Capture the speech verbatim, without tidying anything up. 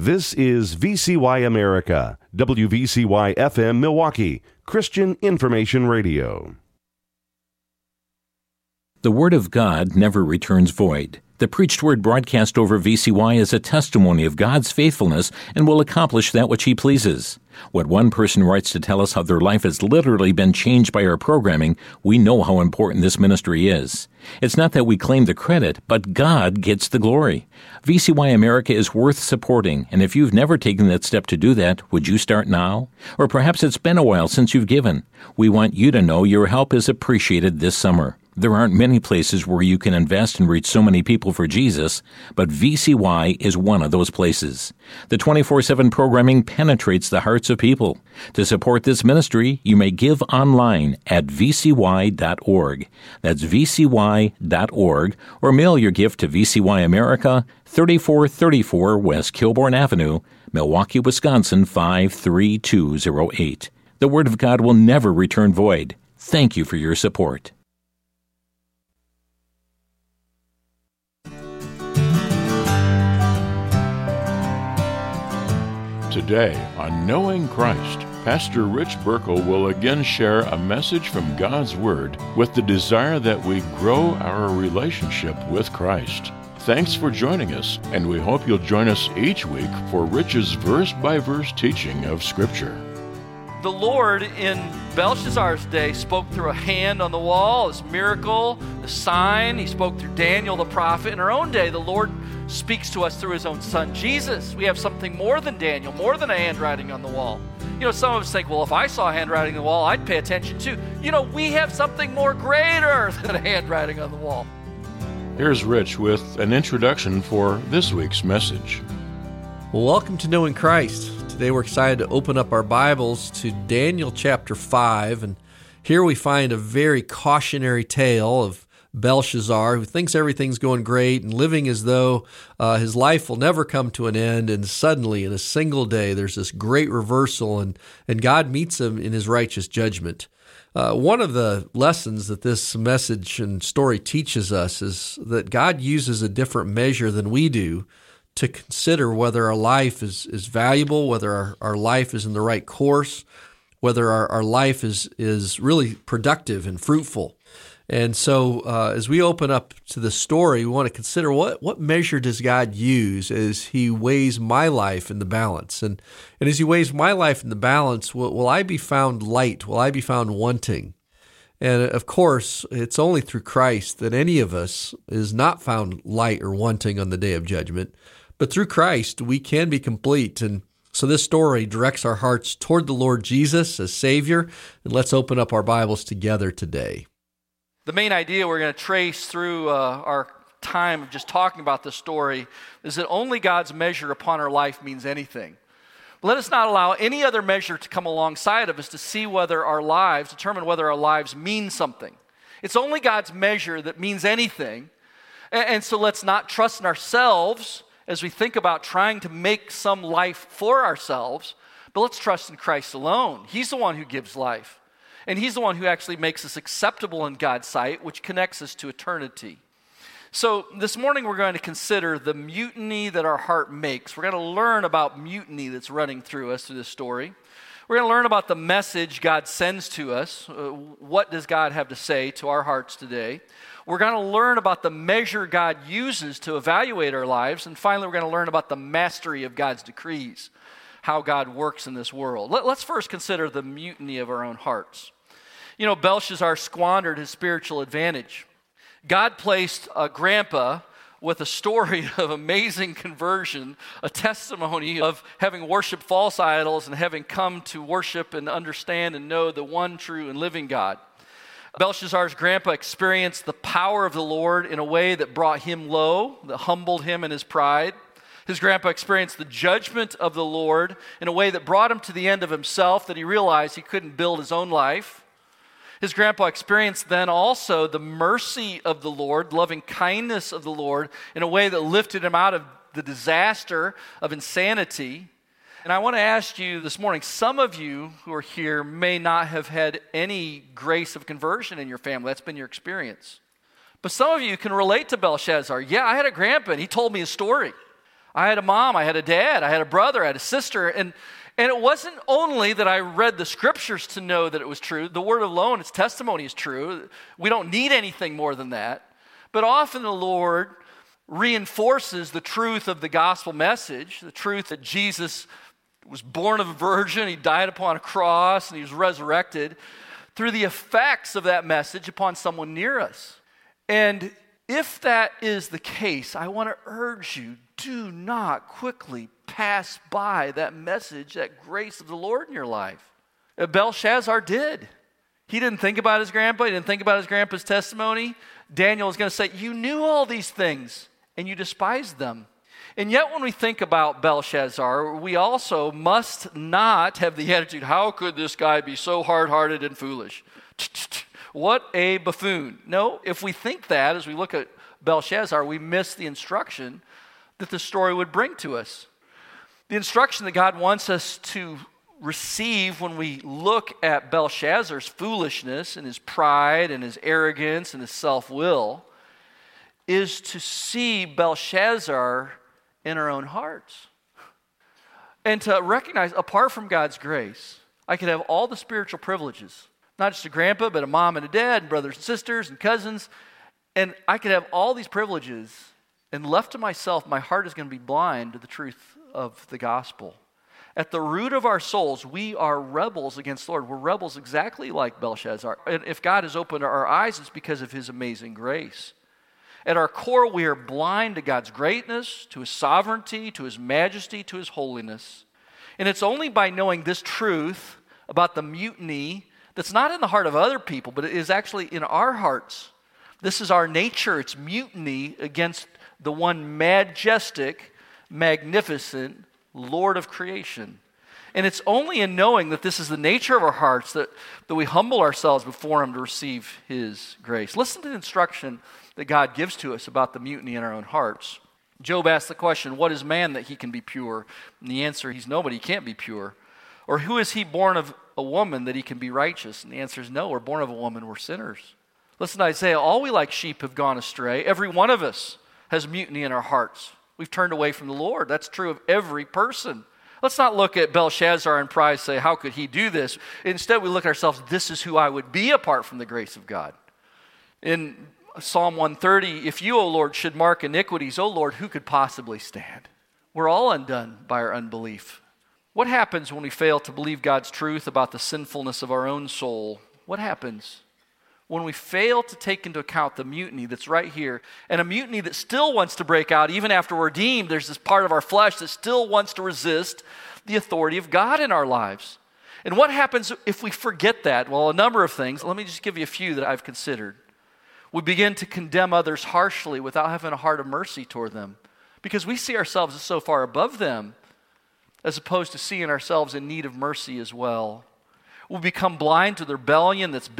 This is V C Y America, W V C Y F M Milwaukee, Christian Information Radio. The Word of God never returns void. The preached word broadcast over V C Y is a testimony of God's faithfulness and will accomplish that which He pleases. What one person writes to tell us how their life has literally been changed by our programming, we know how important this ministry is. It's not that we claim the credit, but God gets the glory. V C Y America is worth supporting, and if you've never taken that step to do that, would you start now? Or perhaps it's been a while since you've given. We want you to know your help is appreciated this summer. There aren't many places where you can invest and reach so many people for Jesus, but V C Y is one of those places. The twenty-four seven programming penetrates the hearts of people. To support this ministry, you may give online at v c y dot org. That's v c y dot org, or mail your gift to V C Y America, thirty-four thirty-four West Kilbourne Avenue, Milwaukee, Wisconsin, five three two zero eight. The Word of God will never return void. Thank you for your support. Today on Knowing Christ, Pastor Rich Burkle will again share a message from God's Word with the desire that we grow our relationship with Christ. Thanks for joining us, and we hope you'll join us each week for Rich's verse-by-verse teaching of Scripture. The Lord in Belshazzar's day spoke through a hand on the wall, this miracle, the sign. He spoke through Daniel the prophet. In our own day, the Lord speaks to us through His own Son, Jesus. We have something more than Daniel, more than a handwriting on the wall. You know, some of us think, well, if I saw a handwriting on the wall, I'd pay attention too. You know, we have something more greater than a handwriting on the wall. Here's Rich with an introduction for this week's message. Well, welcome to Knowing Christ. Today we're excited to open up our Bibles to Daniel chapter five, and here we find a very cautionary tale of Belshazzar, who thinks everything's going great and living as though uh, his life will never come to an end, and suddenly, in a single day, there's this great reversal, and, and God meets him in His righteous judgment. Uh, one of the lessons that this message and story teaches us is that God uses a different measure than we do to consider whether our life is, is valuable, whether our, our life is in the right course, whether our, our life is, is really productive and fruitful. And so uh, as we open up to the story, we want to consider what, what measure does God use as He weighs my life in the balance? And, and as He weighs my life in the balance, will, will I be found light? Will I be found wanting? And of course, it's only through Christ that any of us is not found light or wanting on the day of judgment. But through Christ, we can be complete. And so this story directs our hearts toward the Lord Jesus as Savior. And let's open up our Bibles together today. The main idea we're going to trace through uh, our time of just talking about this story is that only God's measure upon our life means anything. Let us not allow any other measure to come alongside of us to see whether our lives, determine whether our lives mean something. It's only God's measure that means anything. And, and so let's not trust in ourselves as we think about trying to make some life for ourselves, but let's trust in Christ alone. He's the one who gives life. And He's the one who actually makes us acceptable in God's sight, which connects us to eternity. So this morning we're going to consider the mutiny that our heart makes. We're going to learn about mutiny that's running through us through this story. We're going to learn about the message God sends to us. Uh, what does God have to say to our hearts today? We're going to learn about the measure God uses to evaluate our lives. And finally, we're going to learn about the mastery of God's decrees, how God works in this world. Let, let's first consider the mutiny of our own hearts. You know, Belshazzar squandered his spiritual advantage. God placed a grandpa with a story of amazing conversion, a testimony of having worshiped false idols and having come to worship and understand and know the one true and living God. Belshazzar's grandpa experienced the power of the Lord in a way that brought him low, that humbled him in his pride. His grandpa experienced the judgment of the Lord in a way that brought him to the end of himself, that he realized he couldn't build his own life. His grandpa experienced then also the mercy of the Lord, loving kindness of the Lord in a way that lifted him out of the disaster of insanity. And I want to ask you this morning, some of you who are here may not have had any grace of conversion in your family. That's been your experience. But some of you can relate to Belshazzar. Yeah, I had a grandpa and he told me a story. I had a mom, I had a dad, I had a brother, I had a sister, and, and it wasn't only that I read the scriptures to know that it was true. The word alone, its testimony is true. We don't need anything more than that. But often the Lord reinforces the truth of the gospel message, the truth that Jesus was born of a virgin, he died upon a cross, and he was resurrected, through the effects of that message upon someone near us. And if that is the case, I want to urge you, do not quickly pass by that message, that grace of the Lord in your life. Belshazzar did. He didn't think about his grandpa. He didn't think about his grandpa's testimony. Daniel is going to say, you knew all these things, and you despised them. And yet when we think about Belshazzar, we also must not have the attitude, how could this guy be so hard-hearted and foolish? What a buffoon. No, if we think that, as we look at Belshazzar, we miss the instruction that the story would bring to us. The instruction that God wants us to receive when we look at Belshazzar's foolishness and his pride and his arrogance and his self-will is to see Belshazzar in our own hearts. And to recognize, apart from God's grace, I could have all the spiritual privileges. Not just a grandpa, but a mom and a dad, and brothers and sisters and cousins. And I could have all these privileges, and left to myself, my heart is going to be blind to the truth of the gospel. At the root of our souls, we are rebels against the Lord. We're rebels exactly like Belshazzar. And if God has opened our eyes, it's because of his amazing grace. At our core, we are blind to God's greatness, to his sovereignty, to his majesty, to his holiness. And it's only by knowing this truth about the mutiny that's not in the heart of other people, but it is actually in our hearts. This is our nature. It's mutiny against the one majestic, magnificent Lord of creation. And it's only in knowing that this is the nature of our hearts that, that we humble ourselves before him to receive his grace. Listen to the instruction that God gives to us about the mutiny in our own hearts. Job asked the question, what is man that he can be pure? And the answer, he's nobody, he can't be pure. Or who is he born of a woman that he can be righteous? And the answer is no, we're born of a woman, we're sinners. Listen to Isaiah, all we like sheep have gone astray. Every one of us has mutiny in our hearts. We've turned away from the Lord. That's true of every person. Let's not look at Belshazzar and pride and say, how could he do this? Instead, we look at ourselves, this is who I would be apart from the grace of God. In Psalm one thirty, if you, O Lord, should mark iniquities, O Lord, who could possibly stand? We're all undone by our unbelief. What happens when we fail to believe God's truth about the sinfulness of our own soul? What happens when we fail to take into account the mutiny that's right here, and a mutiny that still wants to break out even after we're redeemed? There's this part of our flesh that still wants to resist the authority of God in our lives. And what happens if we forget that? Well, a number of things. Let me just give you a few that I've considered. We begin to condemn others harshly without having a heart of mercy toward them, because we see ourselves as so far above them as opposed to seeing ourselves in need of mercy as well. We become blind to the rebellion that's built